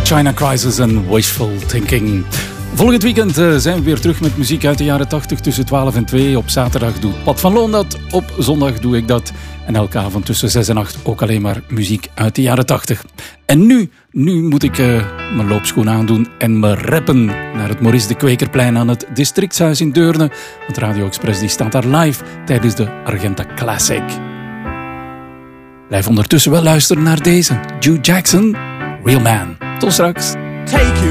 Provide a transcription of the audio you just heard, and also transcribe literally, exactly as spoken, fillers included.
China Crisis en Wishful Thinking. Volgend weekend uh, zijn we weer terug met muziek uit de jaren tachtig tussen twaalf en twee. Op zaterdag doet Pat van Loon dat, op zondag doe ik dat. En elke avond tussen zes en acht ook alleen maar muziek uit de jaren tachtig. En nu, nu moet ik uh, mijn loopschoen aandoen en me reppen naar het Maurice de Kwekerplein aan het Districtshuis in Deurne. Want Radio Express die staat daar live tijdens de Argenta Classic. Blijf ondertussen wel luisteren naar deze. Hugh Jackson, Real Man. Tot straks. Take you.